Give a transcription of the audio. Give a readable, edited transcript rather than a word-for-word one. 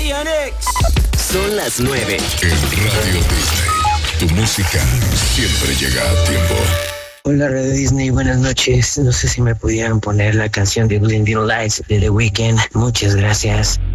Son las 9. En Radio Disney, tu música siempre llega a tiempo. Hola Radio Disney, buenas noches. No sé si me pudieran poner la canción de Blinding Lights de The Weeknd. Muchas gracias.